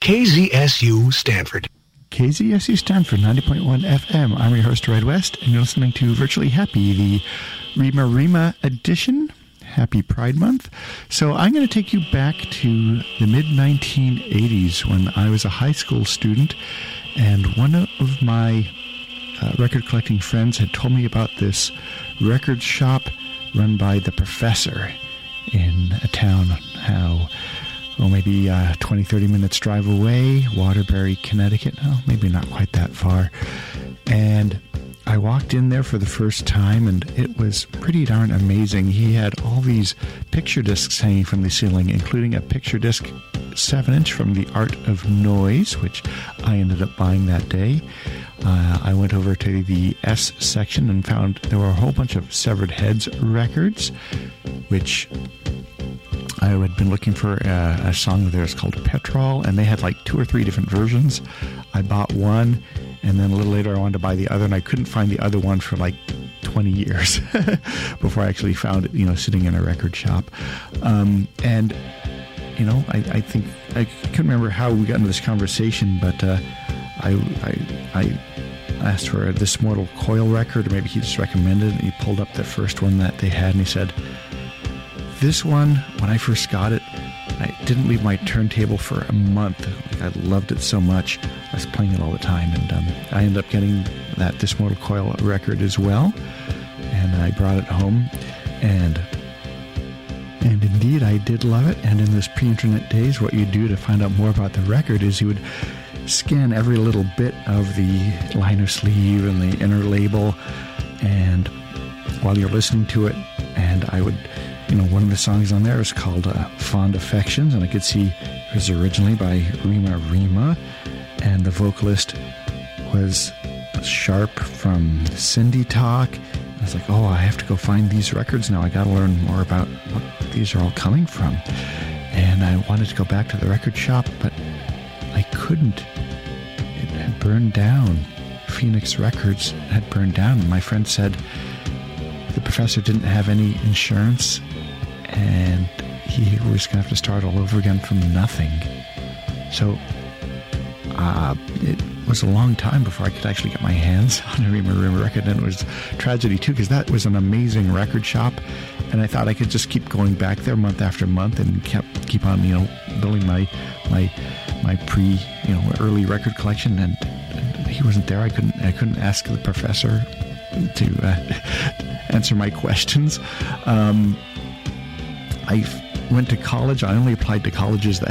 KZSU Stanford. KZSU Stanford, 90.1 FM. I'm your host, Red West, and you're listening to Virtually Happy, the Rima Rima edition. Happy Pride Month. So I'm going to take you back to the mid-1980s when I was a high school student, and one of my record collecting friends had told me about this record shop run by the Professor in a town, maybe 20, 30 minutes drive away, Waterbury, Connecticut. Oh, maybe not quite that far. And I walked in there for the first time, and it was pretty darn amazing. He had all these picture discs hanging from the ceiling, including a picture disc 7-inch from The Art of Noise, which I ended up buying that day. I went over to the S section and found there were a whole bunch of Severed Heads records, which I had been looking for a song of theirs called Petrol, and they had like 2 or 3 different versions. I bought one, and then a little later I wanted to buy the other, and I couldn't find the other one for like 20 years before I actually found it, sitting in a record shop. And, I think, I couldn't remember how we got into this conversation, but I asked for a This Mortal Coil record, or maybe he just recommended it, and he pulled up the first one that they had, and he said, this one, when I first got it, I didn't leave my turntable for a month. I loved it so much. I was playing it all the time, and I ended up getting that This Mortal Coil record as well, and I brought it home, and indeed I did love it. And in those pre-internet days, what you do to find out more about the record is you would scan every little bit of the liner sleeve and the inner label, and while you're listening to it, and I would, one of the songs on there is called Fond Affections, and I could see it was originally by Rima Rima, and the vocalist was Sharp from Cindy Talk. I was like, I have to go find these records now. I got to learn more about what these are all coming from. And I wanted to go back to the record shop, but I couldn't. It had burned down. Phoenix Records had burned down. And my friend said the Professor didn't have any insurance, and he was going to have to start all over again from nothing. So it was a long time before I could actually get my hands on a Rima Rima record, and it was tragedy too, because that was an amazing record shop, and I thought I could just keep going back there month after month and keep on building my early record collection, and he wasn't there. I couldn't ask the Professor to answer my questions. I went to college. I only applied to colleges that